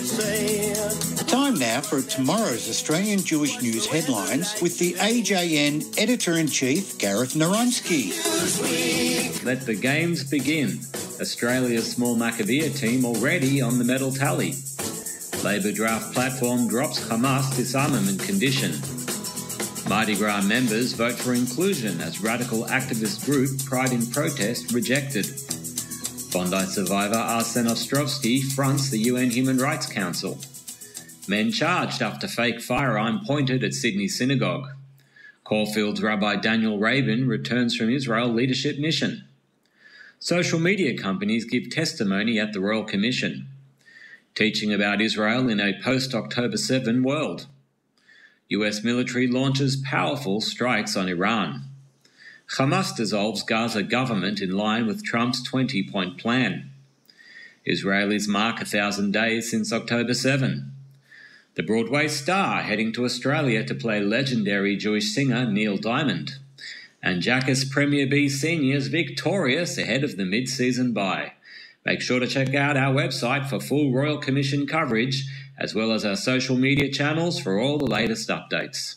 Time now for tomorrow's Australian Jewish News headlines with the AJN Editor-in-Chief, Gareth Naronsky. Let the games begin. Australia's small Maccabea team already on the medal tally. Labor draft platform drops Hamas disarmament condition. Mardi Gras members vote for inclusion as radical activist group Pride in Protest rejected. Bondi survivor Arsen Ostrovsky fronts the UN Human Rights Council. Men charged after fake firearm pointed at Sydney synagogue. Caulfield's Rabbi Daniel Rabin returns from Israel leadership mission. Social media companies give testimony at the Royal Commission. Teaching about Israel in a post-October 7 world. US military launches powerful strikes on Iran. Hamas dissolves Gaza government in line with Trump's 20-point plan. Israelis mark 1,000 days since October 7. The Broadway star heading to Australia to play legendary Jewish singer Neil Diamond. And Jackass Premier B seniors victorious ahead of the mid-season bye. Make sure to check out our website for full Royal Commission coverage, as well as our social media channels for all the latest updates.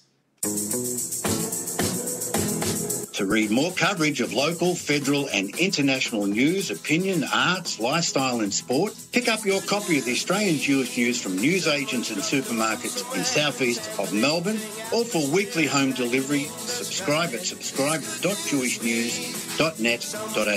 To read more coverage of local, federal and international news, opinion, arts, lifestyle and sport, pick up your copy of the Australian Jewish News from newsagents and supermarkets in southeast of Melbourne, or for weekly home delivery, subscribe at subscribe.jewishnews.net.au.